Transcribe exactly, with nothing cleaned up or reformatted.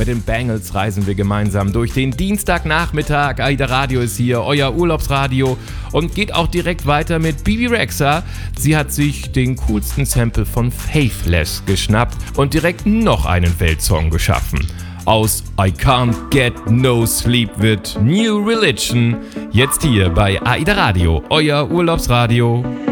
Mit den Bangles reisen wir gemeinsam durch den Dienstagnachmittag. AIDA Radio ist hier, euer Urlaubsradio, und geht auch direkt weiter mit Bebe Rexha. Sie hat sich den coolsten Sample von Faithless geschnappt und direkt noch einen Weltsong geschaffen. Aus I Can't Get No Sleep wird New Religion. Jetzt hier bei AIDA Radio, euer Urlaubsradio.